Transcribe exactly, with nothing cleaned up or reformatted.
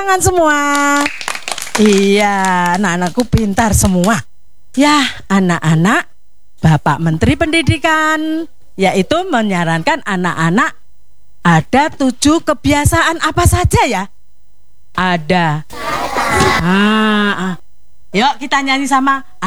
tangan semua. Iya, anak-anakku pintar semua. Ya, anak-anak, Bapak Menteri Pendidikan yaitu menyarankan anak-anak ada tujuh kebiasaan apa saja ya? Ada. Ah, ah. Yuk kita nyanyi sama.